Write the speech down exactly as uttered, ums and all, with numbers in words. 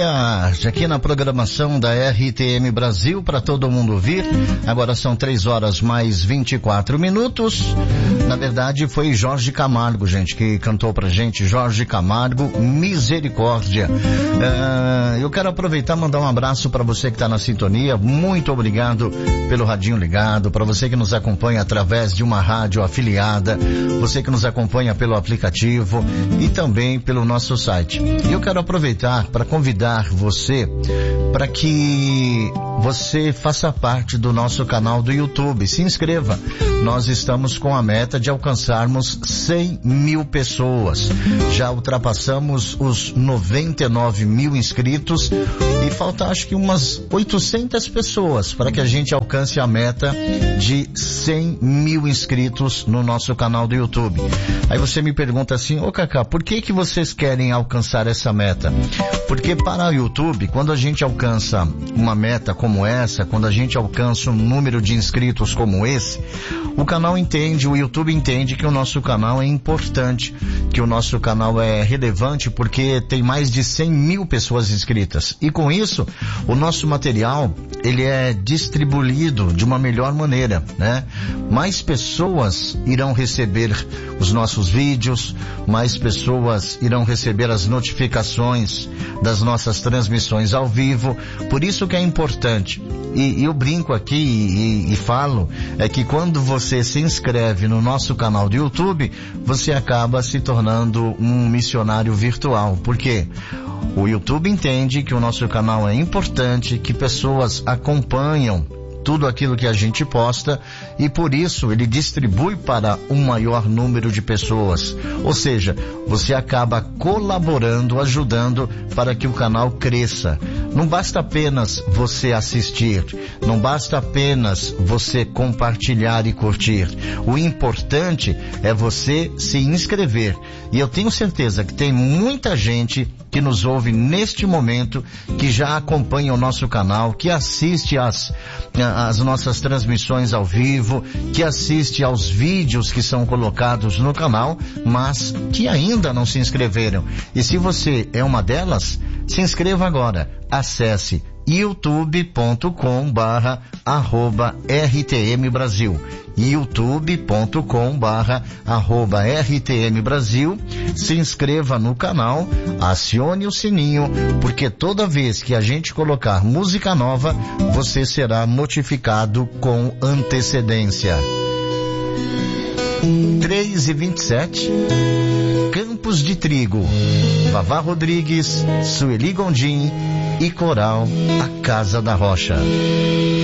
tarde, aqui na programação da R T M Brasil, para todo mundo ouvir. Agora são três horas mais vinte e quatro minutos. Na verdade foi Jorge Camargo, gente, que cantou pra gente. Jorge Camargo, Misericórdia. Uh, eu quero aproveitar e mandar um abraço para você que está na sintonia. Muito obrigado pelo radinho ligado, para você que nos acompanha através de uma rádio afiliada, você que nos acompanha pelo aplicativo e também pelo nosso site. E eu quero aproveitar para convidar você para que você faça parte do nosso canal do YouTube. Se inscreva. Nós estamos com a meta de alcançarmos cem mil pessoas. Já ultrapassamos os noventa e nove mil inscritos e falta acho que umas oitocentas pessoas para que a gente alcance a meta de cem mil inscritos no nosso canal do YouTube. Aí você me pergunta assim, ô Cacá, por que que vocês querem alcançar essa meta? Porque para o YouTube, quando a gente alcança uma meta como essa, quando a gente alcança um número de inscritos como esse, o canal entende, o YouTube entende que o nosso canal é importante, que o nosso canal é relevante porque tem mais de cem mil pessoas inscritas. E com isso, o nosso material, ele é distribuído de uma melhor maneira, né? Mais pessoas irão receber os nossos vídeos, mais pessoas irão receber as notificações das nossas transmissões ao vivo. Por isso que é importante. E, e eu brinco aqui e, e falo, é que quando você se inscreve no nosso canal do YouTube, você acaba se tornando um missionário virtual. Por quê? O YouTube entende que o nosso canal é importante, que pessoas acompanham tudo aquilo que a gente posta e por isso ele distribui para um maior número de pessoas. Ou seja, você acaba colaborando, ajudando para que o canal cresça. Não basta apenas você assistir, não basta apenas você compartilhar e curtir. O importante é você se inscrever. E eu tenho certeza que tem muita gente que nos ouve neste momento, que já acompanha o nosso canal, que assiste às, às nossas transmissões ao vivo, que assiste aos vídeos que são colocados no canal, mas que ainda não se inscreveram. E se você é uma delas, se inscreva agora. Acesse youtube ponto com barra arroba R T M Brasil. youtube ponto com barra arroba R T M Brasil. Se inscreva no canal, acione o sininho, porque toda vez que a gente colocar música nova, você será notificado com antecedência. três e vinte e sete. Campos de Trigo, Vavá Rodrigues, Sueli Gondim e Coral A Casa da Rocha.